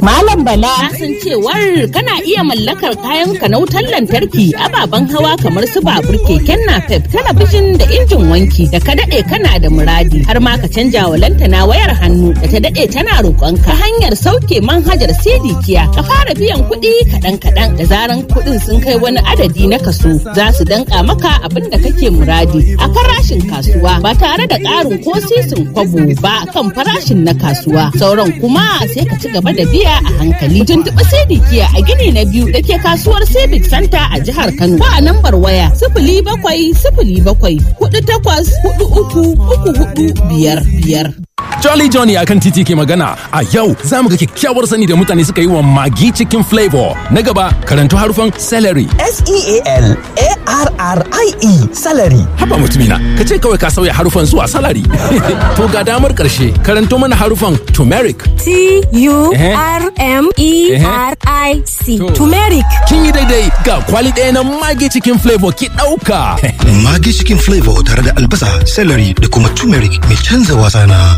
Malam Bala. San cewar kana iya mallakar kayan ka na wutar lantarki, ababen hawa kamar su babur, keken napep, talabijin da injin wanki da ka daɗe kana da muradi. Har ma ka canja wa lantana wayar hannu da ta daɗe tana roƙonka ta hanyar sauke manhajar Sidikiya. Ka fara biyan kuɗi kaɗan-kaɗan, da zaran kuɗin sun kai wani adadi na kaso za su danƙa maka abin da kake muradi a farashin kasuwa ba tare da ƙarin ko sisin kwabo ba kan farashin na kasuwa. Sauran kuma sai ka ci gaba da biya a hankali. Tuntuɓi Sidikiya a gini na 2 da ke kasuwar Civic Center a jihar Kano. Ba a lambar waya 0707-4843-4455. Jolly Johnny akan titi ke magana. A yau za mu ga kyakkyawar sani da mutane suka yi wa Maggi Chicken Flavor. Na gaba, karanto harufan celery. S-E-A-L-A-R-R-I-E celery. Haba mutumina, ka ce kawai ka sauya harufan zuwa salary. To ga damar ƙarshe, karanto mana harufan turmeric. T-U-R-M-E-R-I-C. Turmeric. Kin yi daidai, ga kwali ɗaya na Maggi Chicken Flavor ki ɗauka. Maggi Chicken Flavor tare da albasa, celery da kuma turmeric mai canza wasa na.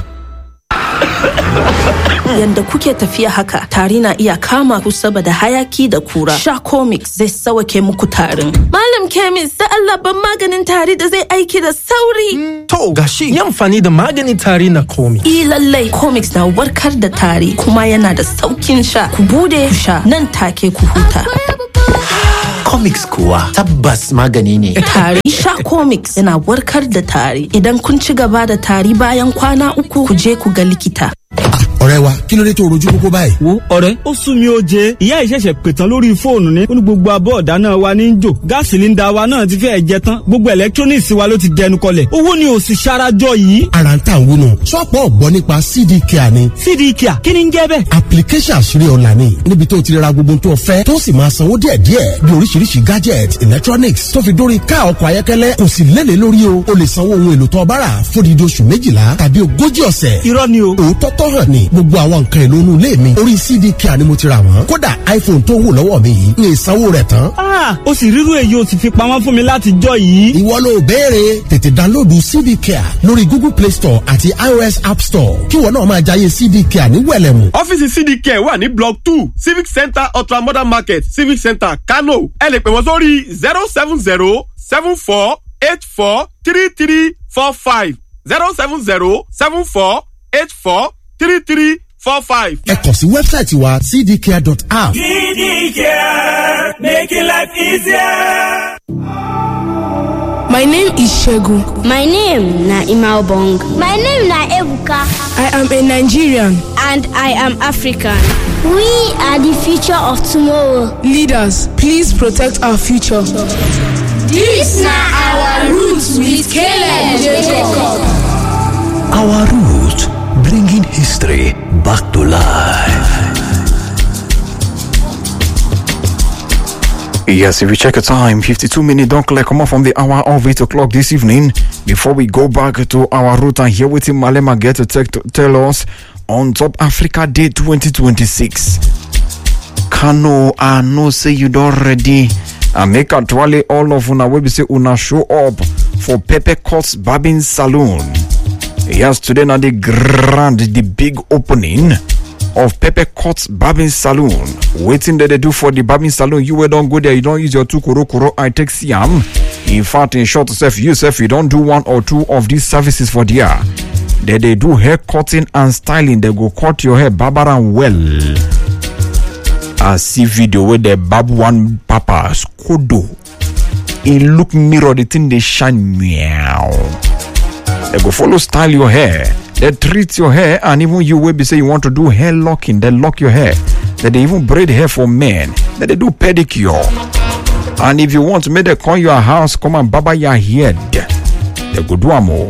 Yanda kuke tafiya haka, tari na iya kama ku saboda hayaki da kura. Sha Comics zai sawake muku tarin. Malam Chemist, da Allah ban maganin tari da zai aiki da sauri. To gashi, yi amfani da maganin tari na Comics. Lallai Comics na warkar da tari kuma yana da saukin sha. Ku bude ku sha nan take ku huta. Comics kuwa tabbas magani ne. Tari Sha Comics yana warkar da tari. Idan kun ci gaba da tari bayan kwana 3, ku je ku ga likita. Ọ̀rẹ́ wa, kí ló dé tó rojú kókó báyìí? Wo ọ̀rẹ́, ó sún mi ó jẹ. Ìyá ìṣẹ̀ṣẹ̀ pè tán lórí fóònù ni. Ó ní gbogbo abọ́ ọ̀dáná wa ní jò. Gáàsì sílíńdà wa náà ti fẹ́ẹ̀ jẹ tán. Gbogbo electronics wa ló ti dẹnu kọlẹ̀. Owó ni ò sì ṣarajọ yìí. Ara ń tà ń wúnu. Ṣọ́ọ̀pù ọ̀gbọ́n nípa CDCare ni. CDCare, kí ni ń jẹ́ bẹ́ẹ̀? Application àṣírí ọ̀la ni. Níbi tó ti ra gbogbo tó fẹ́, tó sì máa sanwó díẹ̀díẹ̀. Bí oríṣiríṣi gadget, electronics, tó fi dórí ká ọkọ̀ ayọ́kẹ́lẹ́. Kò sì lélẹ̀ lórí o. O lè sanwó ohun èlò tó bá rà fódìdí oṣù 12 tàbí 40 ọ̀sẹ̀. Irọ́ ni o. Òótọ́ tọ́ hàn ni. Gbogbo àwọn nǹkan èlò inú ilé mi orí CDCare ni mo ti rà wọ́n. Kódà iPhone tó wù lọ́wọ́ mi yìí ní ìsanwó rẹ̀ tán. O sì rírú èyí o sì fi pamọ́ fún mi láti jọ yìí. Ìwọ ló béèrè. Tètè dánlóòdù CDCare lórí Google Play Store àti iOS App Store. Kí ìwọ náà máa jayé CDCare ní wẹ̀lẹ̀mù. Ọ́fíìsì CDCare wà ní Block 2 Civic Center Ultra Modern Market Civic Center Kano. Ẹ lè pè wọ́n sórí 070-7484-3345 070-7484-3345. Ẹ kàn sí wẹ́bsáìtì wa cdcare.app. CDCare, making life easier. My name is Shegun. My name na Imaobong. My name na Ebuka. I am a Nigerian. And I am African. We are the future of tomorrow. Leaders, please protect our future. This na our roots with Caleb Jacob. Our roots, bringing history back to life. Yes, if you check the time, 52 minutes, don't come off from the hour of 8 o'clock this evening. Before we go back to our route and here with him, Malema get to tell us on Top Africa Day 2026. Kano, I know say you don't ready. I make a twale all of una we say una show up for Pepe Courts Barbing Saloon. Yes, today now the big opening of Pepe Courts Barbing Saloon. Waiting that they do for the barbing salon. You will don't go there. You don't use your 2 koro. I take Siam. In fact, in short, you don't do 1 or 2 of these services for the year. They do hair cutting and styling. They go cut your hair, barbaran well. I see video where the barb one papa skodo. In look mirror, the thing they shine meow. They go follow style your hair. They treat your hair, and even you will be say you want to do hair locking, they lock your hair. They even braid hair for men. They do pedicure. And if you want to make them call your house, come and baba your head. They go do more.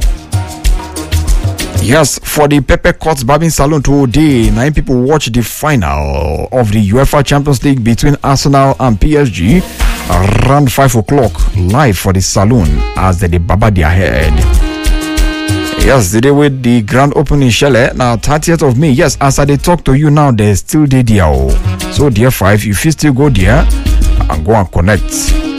Yes, for the Pepe Courts Barbing Salon today, 9 people watch the final of the UEFA Champions League between Arsenal and PSG around 5 o'clock live for the salon as they baba their head. Yes, the day with the grand opening shele now 30th of May. Yes, as I talk to you now, there's still day there. So dear 5, if you still go there and go and connect.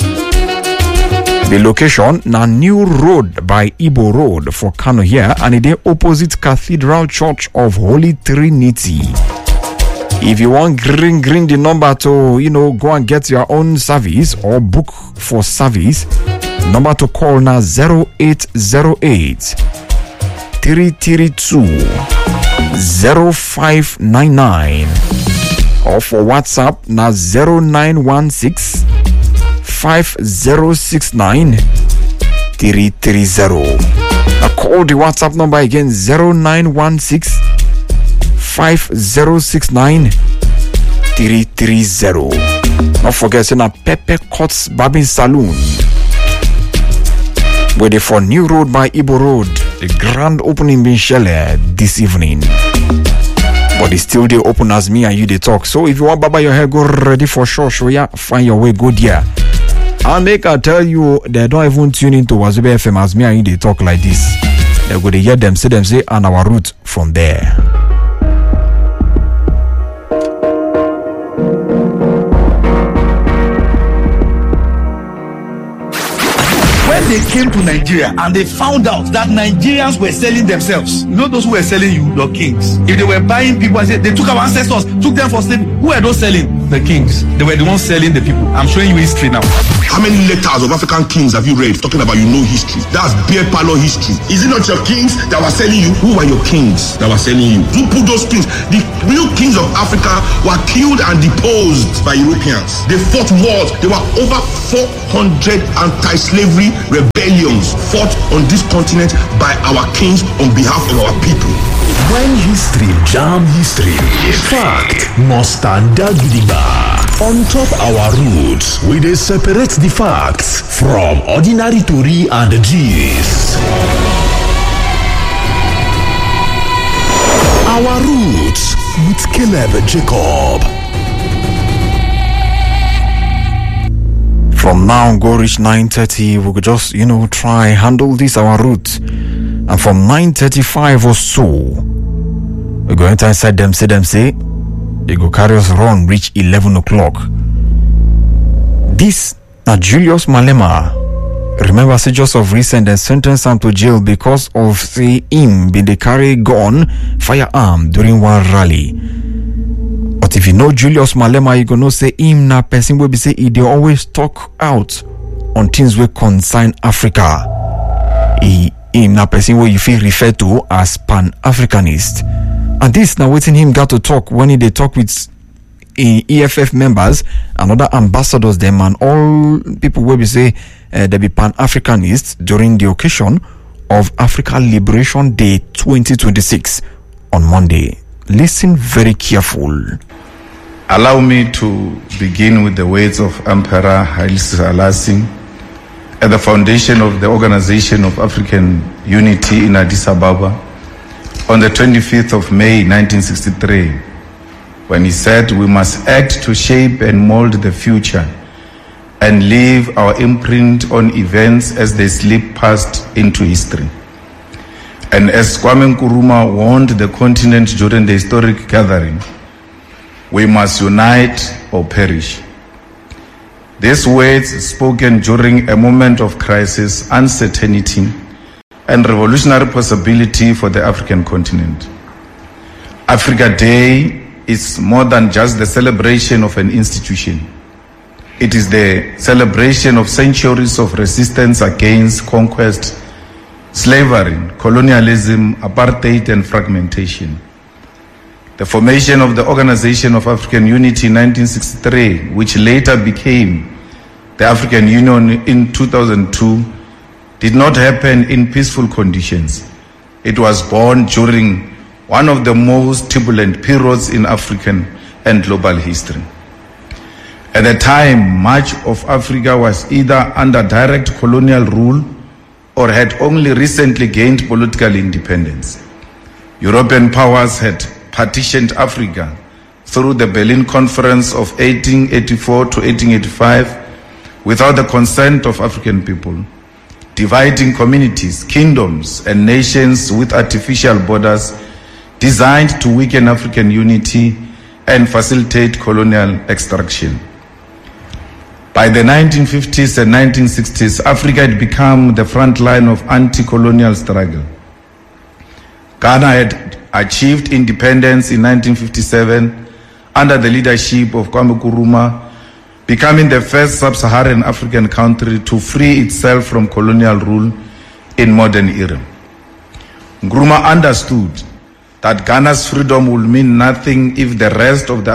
The location now New Road by Ibo Road for Kano here, and it is opposite Cathedral Church of Holy Trinity. If you want green the number to, go and get your own service or book for service, number to call now 0808 332 0599 or for WhatsApp now 0916 5069 330. Now call the WhatsApp number again 0916 5069 330. Don't forget to Pepe Cuts Barbing Saloon, where they for New Road by Ibo Road. The grand opening being Shelle this evening. But it's still they open as me and you they talk. So if you want Baba your hair, go ready for sure. Show ya, find your way, go there. I'll make I tell you, they don't even tune into Wazube FM as me and you they talk like this. They're going to hear them say, and our route from there. When they came to Nigeria and they found out that Nigerians were selling themselves, those who were selling you, your kings. If they were buying people and said they took our ancestors, took them for slavery, who were those selling? The kings. They were the ones selling the people. I'm showing you history now. How many letters of African kings have you read talking about history? That's beer parlor history. Is it not your kings that were selling you? Who were your kings that were selling you? Who put those kings? The real kings of Africa were killed and deposed by Europeans. They fought wars. There were over 400 anti-slavery rebellions fought on this continent by our kings on behalf of our people. When history jam history, fact must stand gidigba. On top our roots, we dey separate the facts from ordinary tori and gist. Our roots with Caleb Jacob. From now go reach 9:30, we could just try handle this our route, and from 9:35 or so we go enter inside them say they go carry us run reach 11 o'clock. This na Julius Malema. Remember, say just of recent they sentenced him to jail because of say him been dey carry gun firearm during one rally. But if you know Julius Malema, you gonna say him na person will be say he dey always talk out on things wey concern Africa. Him na person wey you feel refer to as Pan-Africanist. And this now waiting him got to talk when he dey talk with EFF members and other ambassadors them and all people wey be say they be Pan-Africanists during the occasion of Africa Liberation Day 2026 on Monday. Listen very careful. Allow me to begin with the words of Emperor Haile Selassie at the foundation of the Organization of African Unity in Addis Ababa on the 25th of May 1963, when he said, "We must act to shape and mold the future and leave our imprint on events as they slip past into history." And as Kwame Nkrumah warned the continent during the historic gathering, we must unite or perish. These words spoken during a moment of crisis, uncertainty, and revolutionary possibility for the African continent. Africa Day is more than just the celebration of an institution. It is the celebration of centuries of resistance against conquest, slavery, colonialism, apartheid, and fragmentation. The formation of the Organization of African Unity in 1963, which later became the African Union in 2002, did not happen in peaceful conditions. It was born during one of the most turbulent periods in African and global history. At the time, much of Africa was either under direct colonial rule or had only recently gained political independence. European powers had partitioned Africa through the Berlin Conference of 1884 to 1885 without the consent of African people, dividing communities, kingdoms, and nations with artificial borders designed to weaken African unity and facilitate colonial extraction. By the 1950s and 1960s, Africa had become the front line of anti-colonial struggle. Ghana had achieved independence in 1957 under the leadership of Kwame Nkrumah, becoming the first sub-Saharan African country to free itself from colonial rule in modern era. Nkrumah understood that Ghana's freedom would mean nothing if the rest of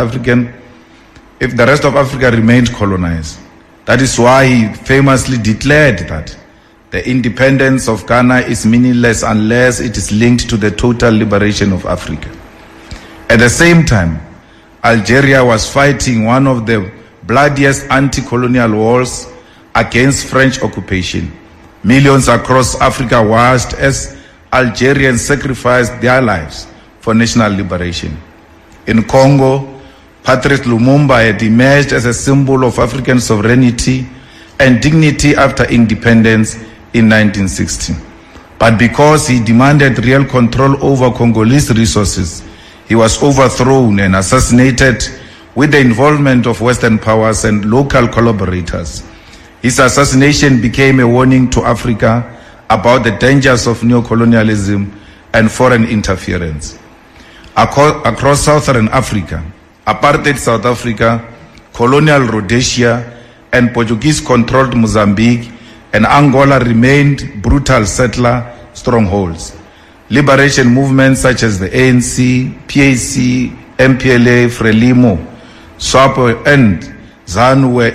Africa remained colonized. That is why he famously declared that the independence of Ghana is meaningless unless it is linked to the total liberation of Africa. At the same time, Algeria was fighting one of the bloodiest anti-colonial wars against French occupation. Millions across Africa watched as Algerians sacrificed their lives for national liberation. In Congo, Patrice Lumumba had emerged as a symbol of African sovereignty and dignity after independence in 1960. But because he demanded real control over Congolese resources, he was overthrown and assassinated with the involvement of Western powers and local collaborators. His assassination became a warning to Africa about the dangers of neocolonialism and foreign interference. Across Southern Africa, apartheid South Africa, colonial Rhodesia, and Portuguese-controlled Mozambique and Angola remained brutal settler strongholds. Liberation movements such as the ANC, PAC, MPLA, Frelimo, SWAPO, and ZANU were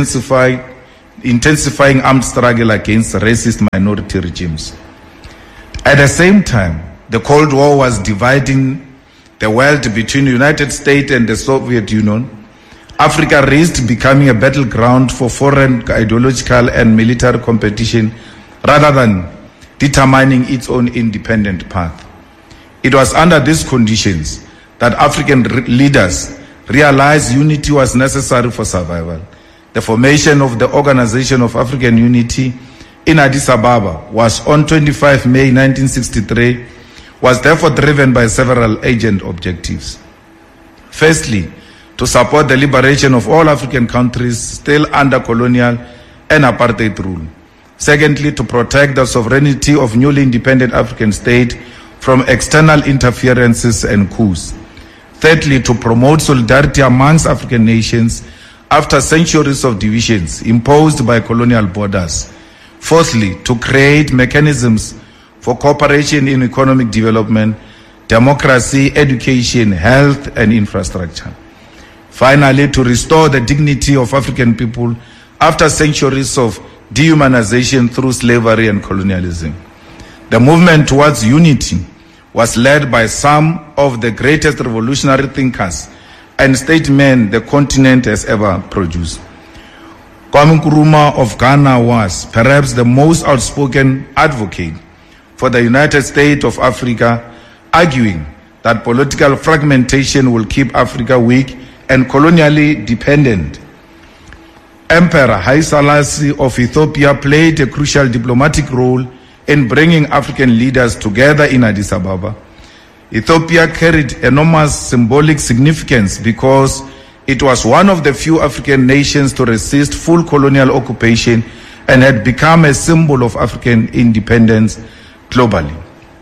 intensifying armed struggle against racist minority regimes. At the same time, the Cold War was dividing the world between the United States and the Soviet Union. Africa risked becoming a battleground for foreign ideological and military competition rather than determining its own independent path. It was under these conditions that African leaders realized unity was necessary for survival. The formation of the Organization of African Unity in Addis Ababa was on 25 May 1963, was therefore driven by several urgent objectives. Firstly, to support the liberation of all African countries still under colonial and apartheid rule. Secondly, to protect the sovereignty of newly independent African states from external interferences and coups. Thirdly, to promote solidarity amongst African nations after centuries of divisions imposed by colonial borders. Fourthly, to create mechanisms for cooperation in economic development, democracy, education, health, and infrastructure. Finally, to restore the dignity of African people after centuries of dehumanization through slavery and colonialism. The movement towards unity was led by some of the greatest revolutionary thinkers and statesmen the continent has ever produced. Kwame Nkrumah of Ghana was perhaps the most outspoken advocate for the United States of Africa, arguing that political fragmentation will keep Africa weak and colonially dependent. Emperor Haile Selassie of Ethiopia played a crucial diplomatic role in bringing African leaders together in Addis Ababa. Ethiopia carried enormous symbolic significance because it was one of the few African nations to resist full colonial occupation and had become a symbol of African independence globally.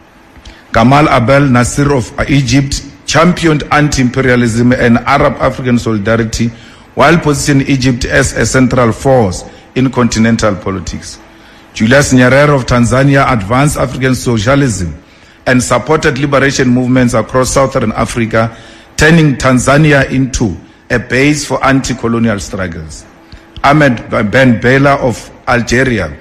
Gamal Abdel Nasser of Egypt championed anti-imperialism and Arab-African solidarity while positioning Egypt as a central force in continental politics. Julius Nyerere of Tanzania advanced African socialism and supported liberation movements across Southern Africa, turning Tanzania into a base for anti-colonial struggles. Ahmed Ben Bella of Algeria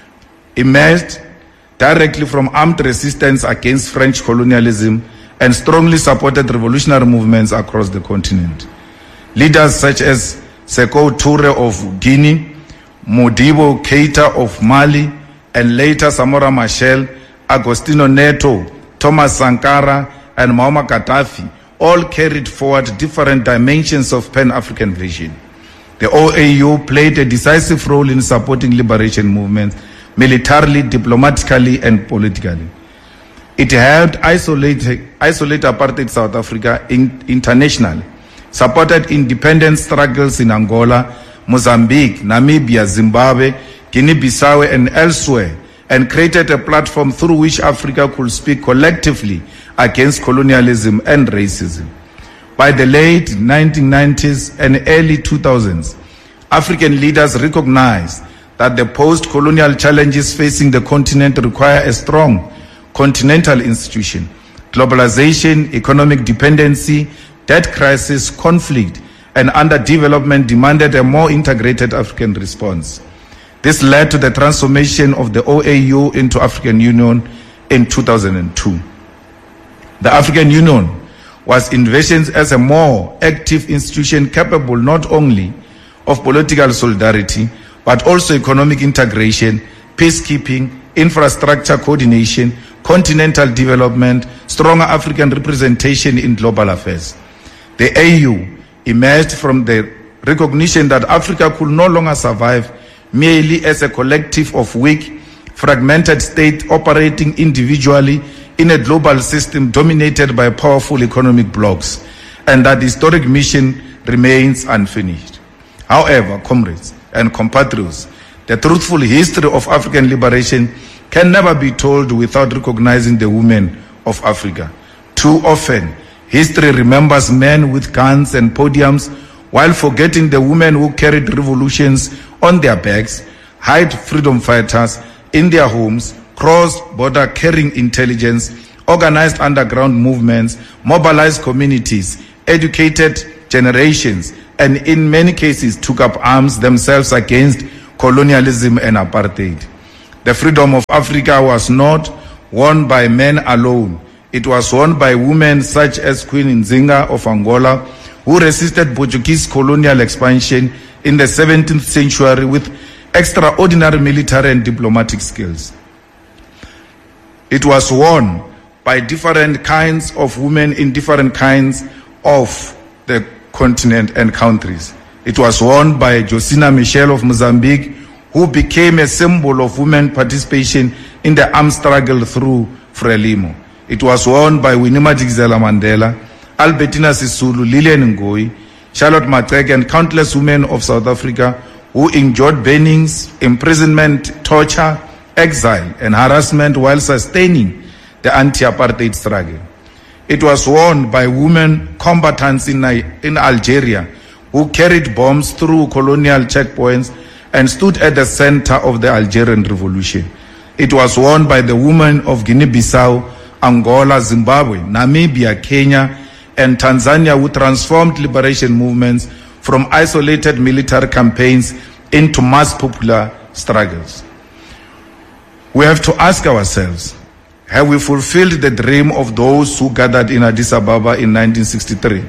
emerged directly from armed resistance against French colonialism and strongly supported revolutionary movements across the continent. Leaders such as Sékou Touré of Guinea, Modibo Keita of Mali, and later Samora Machel, Agostinho Neto, Thomas Sankara, and Muammar Gaddafi all carried forward different dimensions of Pan-African vision. The OAU played a decisive role in supporting liberation movements militarily, diplomatically, and politically. It helped isolate apartheid South Africa internationally, supported independence struggles in Angola, Mozambique, Namibia, Zimbabwe, Guinea-Bissau, and elsewhere, and created a platform through which Africa could speak collectively against colonialism and racism. By the late 1990s and early 2000s, African leaders recognized that the post-colonial challenges facing the continent require a strong continental institution. Globalization, economic dependency, debt crisis, conflict, and underdevelopment demanded a more integrated African response. This led to the transformation of the OAU into African Union in 2002. The African Union was envisioned as a more active institution capable not only of political solidarity, but also economic integration, peacekeeping, infrastructure coordination, continental development, stronger African representation in global affairs. The AU emerged from the recognition that Africa could no longer survive merely as a collective of weak, fragmented states operating individually in a global system dominated by powerful economic blocs, and that the historic mission remains unfinished. However, comrades and compatriots, the truthful history of African liberation can never be told without recognizing the women of Africa. Too often, history remembers men with guns and podiums while forgetting the women who carried revolutions on their backs, hid freedom fighters in their homes, crossed border carrying intelligence, organized underground movements, mobilized communities, educated generations, and in many cases took up arms themselves against colonialism and apartheid. The freedom of Africa was not won by men alone. It was won by women such as Queen Nzinga of Angola, who resisted Portuguese colonial expansion in the 17th century with extraordinary military and diplomatic skills. It was won by different kinds of women in different kinds of the continent and countries. It was won by Josina Michel of Mozambique, who became a symbol of women participation in the armed struggle through Frelimo. It was won by Winnie Madikizela Mandela, Albertina Sisulu, Lilian Ngoyi, Charlotte Maxeke, and countless women of South Africa who endured burnings, imprisonment, torture, exile, and harassment while sustaining the anti-apartheid struggle. It was won by women combatants in Algeria who carried bombs through colonial checkpoints and stood at the center of the Algerian Revolution. It was won by the women of Guinea-Bissau, Angola, Zimbabwe, Namibia, Kenya, and Tanzania, who transformed liberation movements from isolated military campaigns into mass popular struggles. We have to ask ourselves, have we fulfilled the dream of those who gathered in Addis Ababa in 1963?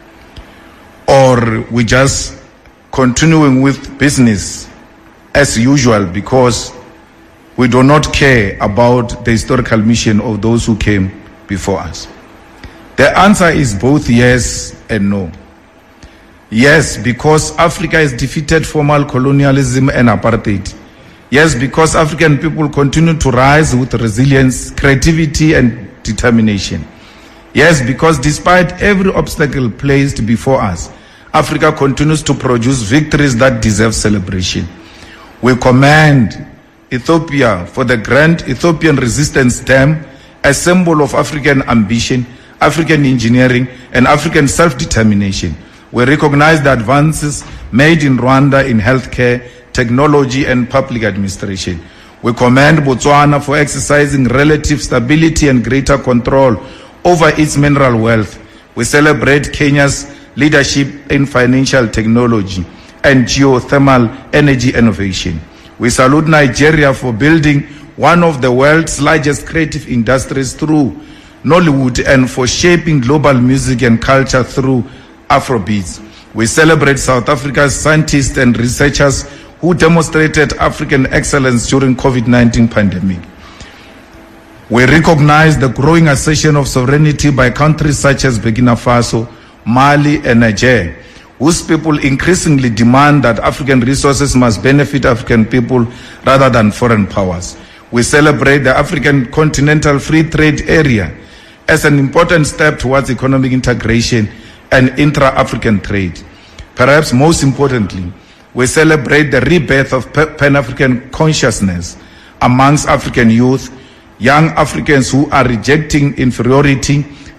Or we just continuing with business as usual because we do not care about the historical mission of those who came before us? The answer is both yes and no. Yes, because Africa has defeated formal colonialism and apartheid. Yes, because African people continue to rise with resilience, creativity, and determination. Yes, because despite every obstacle placed before us, Africa continues to produce victories that deserve celebration. We commend Ethiopia for the Grand Ethiopian Resistance Dam, a symbol of African ambition, African engineering, and African self-determination. We recognize the advances made in Rwanda in healthcare, technology, and public administration. We commend Botswana for exercising relative stability and greater control over its mineral wealth. We celebrate Kenya's leadership in financial technology and geothermal energy innovation. We salute Nigeria for building one of the world's largest creative industries through Nollywood and for shaping global music and culture through Afrobeats. We celebrate South Africa's scientists and researchers who demonstrated African excellence during COVID-19 pandemic. We recognize the growing assertion of sovereignty by countries such as Burkina Faso, Mali, and Niger, whose people increasingly demand that African resources must benefit African people rather than foreign powers. We celebrate the African Continental Free Trade Area as an important step towards economic integration and intra-African trade. Perhaps most importantly, we celebrate the rebirth of Pan-African consciousness amongst African youth, young Africans who are rejecting inferiority,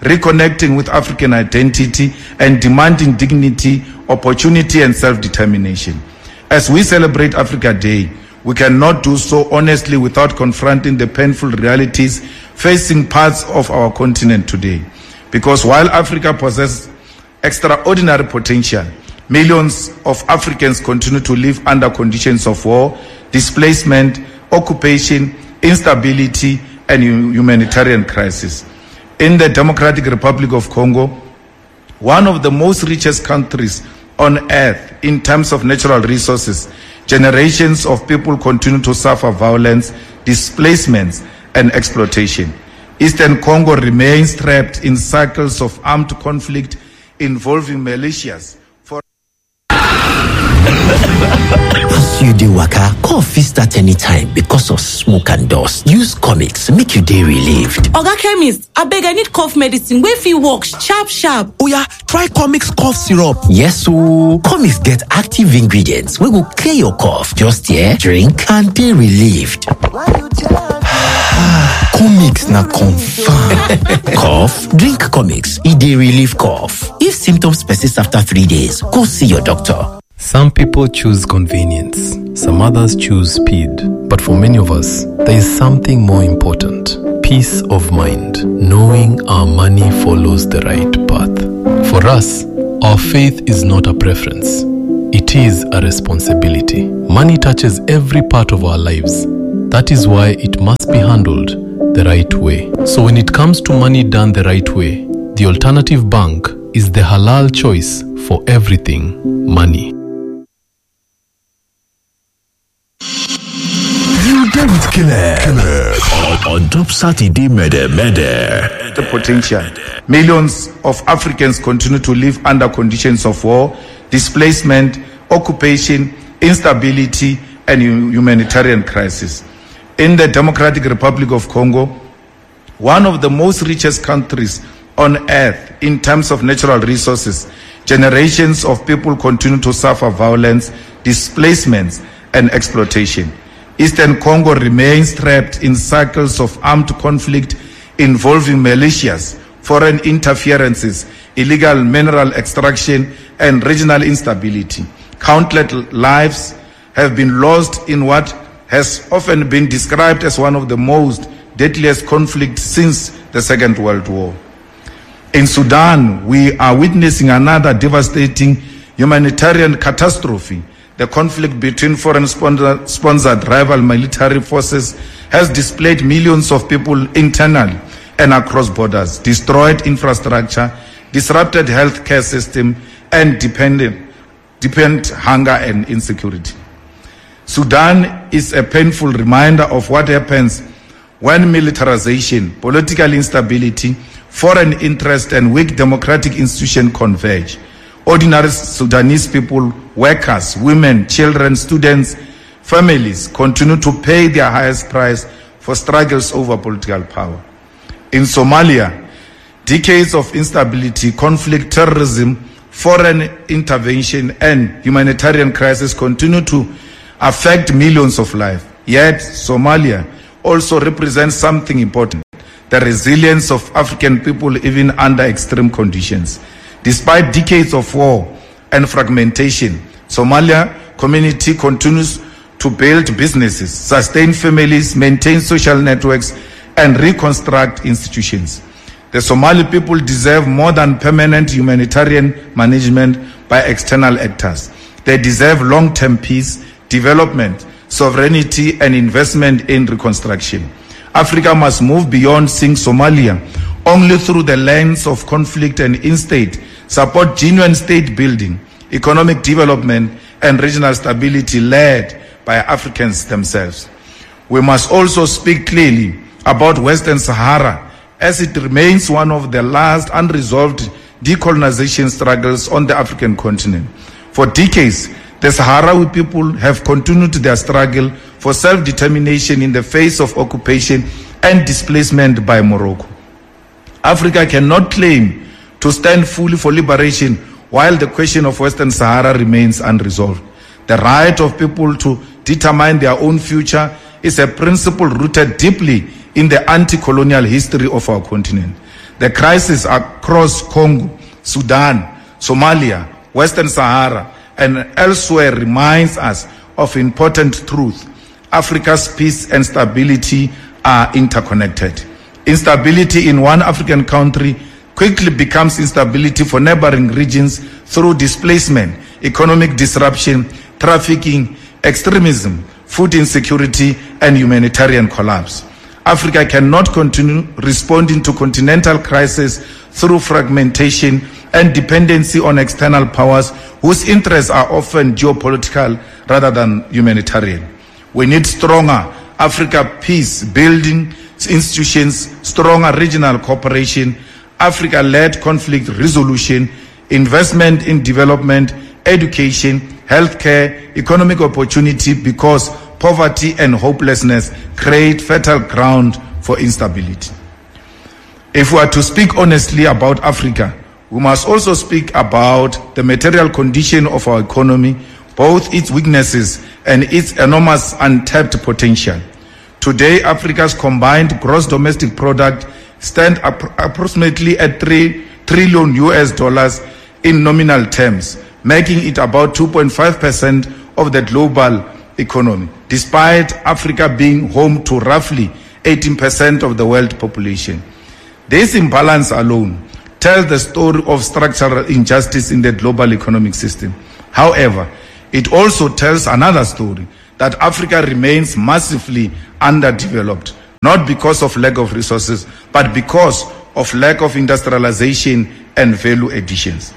reconnecting with African identity, and demanding dignity, opportunity, and self-determination. As we celebrate Africa Day, we cannot do so honestly without confronting the painful realities facing parts of our continent today. Because while Africa possesses extraordinary potential, millions of Africans continue to live under conditions of war, displacement, occupation, instability, and humanitarian crisis. In the Democratic Republic of Congo, one of the most richest countries on earth in terms of natural resources, generations of people continue to suffer violence, displacements, and exploitation. Eastern Congo remains trapped in cycles of armed conflict involving militias. As you dey waka, cough fit start anytime because of smoke and dust. Use Comics make you dey relieved. Oga Chemist, abeg I need cough medicine wey fit work sharp sharp. Oya, try Comics cough syrup. Yes ooo, Comics get active ingredients wey go clear your cough. Just here, drink and dey relieved. Comics na confirm. Cough? Drink Comics, e dey relieve cough. If symptoms persist after 3 days, go see your doctor. Some people choose convenience, some others choose speed. But for many of us, there is something more important: peace of mind, knowing our money follows the right path. For us, our faith is not a preference, it is a responsibility. Money touches every part of our lives. That is why it must be handled the right way. So when it comes to money done the right way, the Alternative Bank is the halal choice for everything money. You get it, Killer. On top Saturday, Mede. The potential. Millions of Africans continue to live under conditions of war, displacement, occupation, instability, and humanitarian crisis. In the Democratic Republic of Congo, one of the most richest countries on earth in terms of natural resources, generations of people continue to suffer violence, displacements, and exploitation. Eastern Congo remains trapped in cycles of armed conflict involving militias, foreign interferences, illegal mineral extraction, and regional instability. Countless lives have been lost in what has often been described as one of the most deadliest conflicts since the Second World War. In Sudan, we are witnessing another devastating humanitarian catastrophe. The conflict between foreign-sponsored rival military forces has displaced millions of people internally and across borders, destroyed infrastructure, disrupted healthcare system, and deepened hunger and insecurity. Sudan is a painful reminder of what happens when militarization, political instability, foreign interest, and weak democratic institutions converge. Ordinary Sudanese people, workers, women, children, students, families continue to pay their highest price for struggles over political power. In Somalia, decades of instability, conflict, terrorism, foreign intervention, and humanitarian crisis continue to affect millions of lives. Yet, Somalia also represents something important: the resilience of African people even under extreme conditions. Despite decades of war and fragmentation, Somalia community continues to build businesses, sustain families, maintain social networks, and reconstruct institutions. The Somali people deserve more than permanent humanitarian management by external actors. They deserve long-term peace, development, sovereignty, and investment in reconstruction. Africa must move beyond seeing Somalia only through the lens of conflict and instead support genuine state building, economic development, and regional stability led by Africans themselves. We must also speak clearly about Western Sahara, as it remains one of the last unresolved decolonization struggles on the African continent. For decades, the Sahrawi people have continued their struggle for self-determination in the face of occupation and displacement by Morocco. Africa cannot claim to stand fully for liberation while the question of Western Sahara remains unresolved. The right of people to determine their own future is a principle rooted deeply in the anti-colonial history of our continent. The crisis across Congo, Sudan, Somalia, Western Sahara, and elsewhere reminds us of important truth. Africa's peace and stability are interconnected. Instability in one African country quickly becomes instability for neighboring regions through displacement, economic disruption, trafficking, extremism, food insecurity, and humanitarian collapse. Africa cannot continue responding to continental crises through fragmentation and dependency on external powers whose interests are often geopolitical rather than humanitarian. We need stronger Africa peace-building institutions, stronger regional cooperation, Africa-led conflict resolution, investment in development, education, healthcare, economic opportunity, because poverty and hopelessness create fertile ground for instability. If we are to speak honestly about Africa, we must also speak about the material condition of our economy, both its weaknesses and its enormous untapped potential. Today, Africa's combined gross domestic product stands approximately at $3 trillion in nominal terms, making it about 2.5% of the global economy, despite Africa being home to roughly 18% of the world population. This imbalance alone tells the story of structural injustice in the global economic system. However, it also tells another story, that Africa remains massively underdeveloped, not because of lack of resources, but because of lack of industrialization and value additions.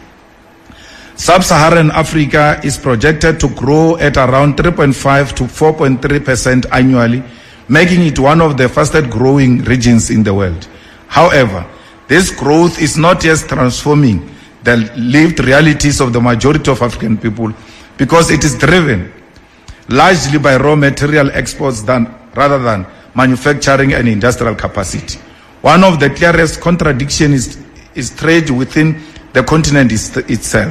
Sub-Saharan Africa is projected to grow at around 3.5 to 4.3% annually, making it one of the fastest growing regions in the world. However, this growth is not yet transforming the lived realities of the majority of African people, because it is driven largely by raw material exports rather than manufacturing and industrial capacity. One of the clearest contradictions is trade within the continent itself.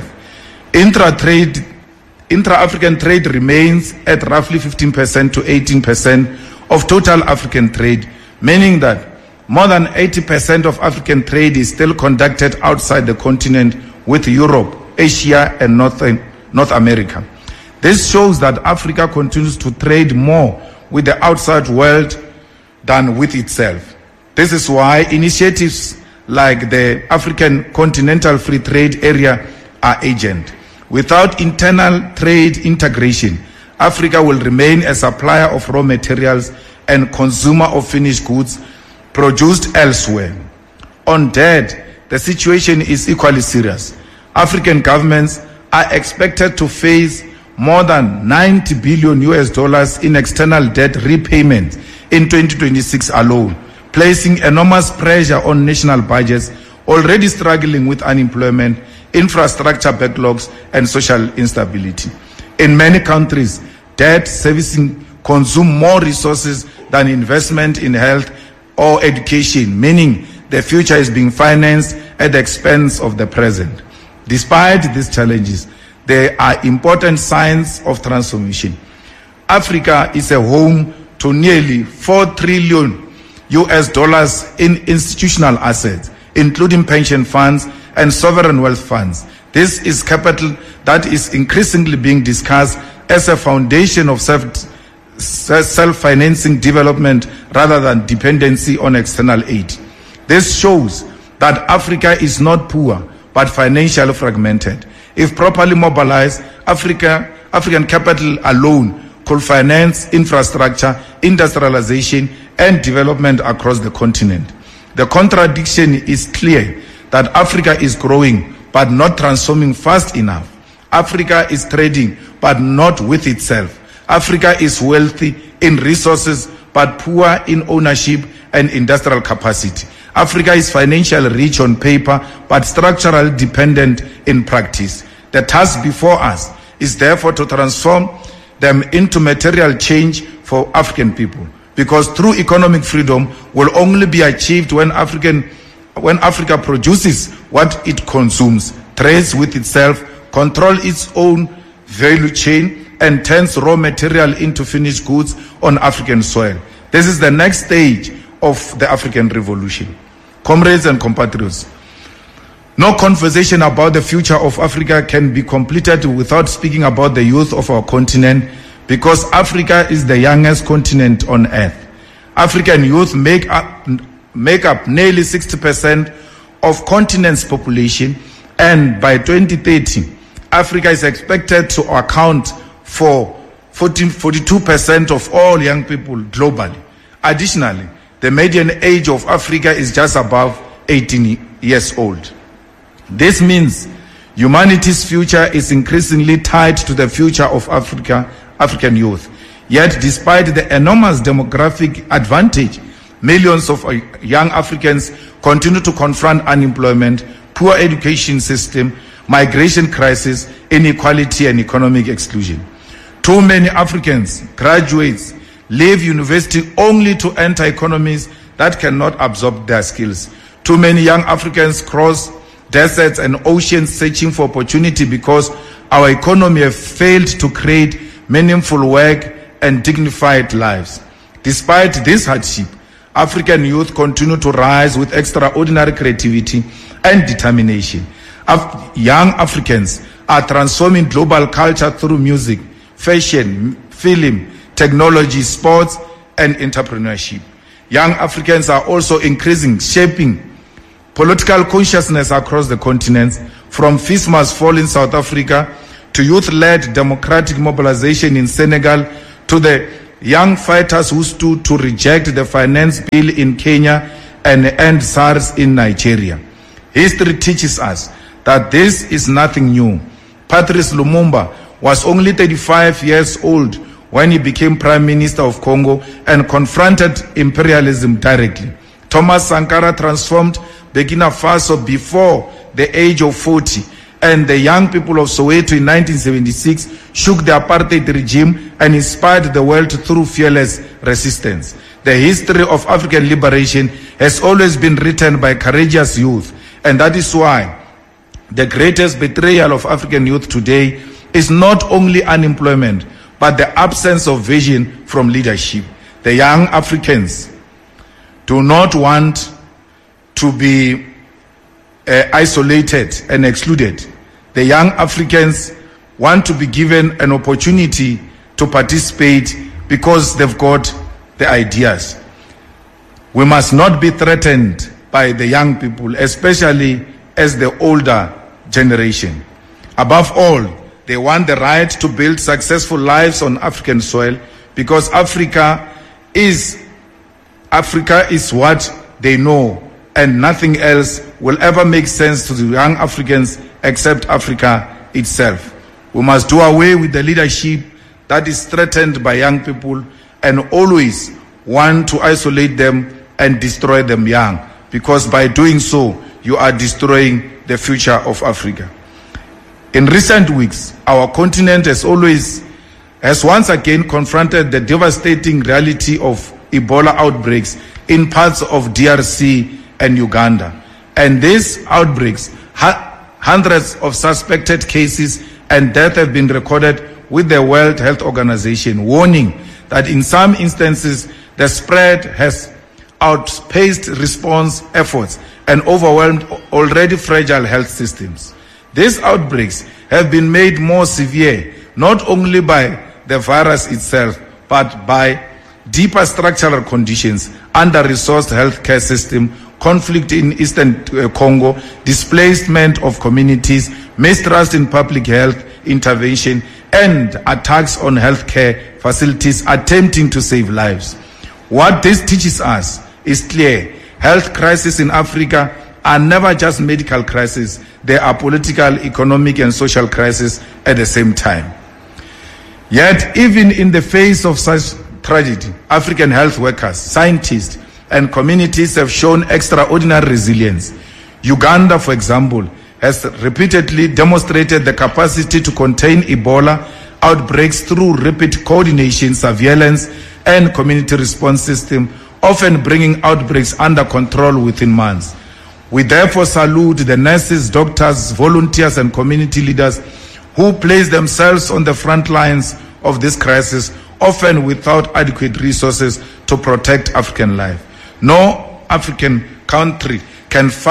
Intra-African trade remains at roughly 15% to 18% of total African trade, meaning that more than 80% of African trade is still conducted outside the continent with Europe, Asia, and North America. This shows that Africa continues to trade more with the outside world than with itself. This is why initiatives like the African Continental Free Trade Area are urgent. Without internal trade integration, Africa will remain a supplier of raw materials and consumer of finished goods produced elsewhere. On debt, the situation is equally serious. African governments are expected to face more than $90 billion in external debt repayment in 2026 alone, placing enormous pressure on national budgets already struggling with unemployment, infrastructure backlogs, and social instability. In many countries, debt servicing consumes more resources than investment in health or education, meaning the future is being financed at the expense of the present. Despite these challenges, there are important signs of transformation. Africa is a home to nearly $4 trillion in institutional assets, including pension funds and sovereign wealth funds. This is capital that is increasingly being discussed as a foundation of self-financing development rather than dependency on external aid. This shows that Africa is not poor, but financially fragmented. If properly mobilized, African capital alone could finance infrastructure, industrialization, and development across the continent. The contradiction is clear that Africa is growing but not transforming fast enough. Africa is trading but not with itself. Africa is wealthy in resources but poor in ownership and industrial capacity. Africa is financially rich on paper but structurally dependent in practice. The task before us is therefore to transform them into material change for African people, because true economic freedom will only be achieved when Africa produces what it consumes, trades with itself, controls its own value chain, and turns raw material into finished goods on African soil. This is the next stage of the African revolution. Comrades and compatriots, no conversation about the future of Africa can be completed without speaking about the youth of our continent, because Africa is the youngest continent on earth. African youth make up nearly 60% of continent's population, and by 2030, Africa is expected to account for 42% of all young people globally. Additionally, the median age of Africa is just above 18 years old. This means humanity's future is increasingly tied to the future of African youth. Yet, despite the enormous demographic advantage, millions of young Africans continue to confront unemployment, poor education system, migration crisis, inequality, and economic exclusion. Too many Africans, graduates, leave university only to enter economies that cannot absorb their skills. Too many young Africans cross deserts and oceans searching for opportunity because our economy has failed to create meaningful work and dignified lives. Despite this hardship, African youth continue to rise with extraordinary creativity and determination. Young Africans are transforming global culture through music, fashion, film, technology, sports, and entrepreneurship. Young Africans are also shaping political consciousness across the continent, from Feast Must Fall in South Africa to youth-led democratic mobilization in Senegal to the young fighters who stood to reject the finance bill in Kenya and end SARS in Nigeria. History teaches us that this is nothing new. Patrice Lumumba was only 35 years old when he became Prime Minister of Congo and confronted imperialism directly. Thomas Sankara transformed Burkina Faso before the age of 40, and the young people of Soweto in 1976 shook the apartheid regime and inspired the world through fearless resistance. The history of African liberation has always been written by courageous youth, and that is why the greatest betrayal of African youth today is not only unemployment, but the absence of vision from leadership. The young Africans do not want to be isolated and excluded. The young Africans want to be given an opportunity to participate because they've got the ideas. We must not be threatened by the young people, especially as the older generation. Above all, they want the right to build successful lives on African soil, because Africa is what they know, and nothing else will ever make sense to the young Africans except Africa itself. We must do away with the leadership that is threatened by young people and always want to isolate them and destroy them young, because by doing so, you are destroying the future of Africa. In recent weeks, our continent has once again confronted the devastating reality of Ebola outbreaks in parts of DRC and Uganda. And these outbreaks, hundreds of suspected cases and deaths have been recorded, with the World Health Organization warning that in some instances the spread has outpaced response efforts and overwhelmed already fragile health systems. These outbreaks have been made more severe not only by the virus itself, but by deeper structural conditions, under-resourced healthcare system, conflict in Eastern Congo, displacement of communities, mistrust in public health intervention, and attacks on healthcare facilities attempting to save lives. What this teaches us is clear. Health crises in Africa are never just medical crises. They are political, economic, and social crises at the same time. Yet, even in the face of such tragedy, African health workers, scientists, and communities have shown extraordinary resilience. Uganda, for example, has repeatedly demonstrated the capacity to contain Ebola outbreaks through rapid coordination, surveillance, and community response system, often bringing outbreaks under control within months. We therefore salute the nurses, doctors, volunteers, and community leaders who place themselves on the front lines of this crisis, often without adequate resources to protect African life. No African country can find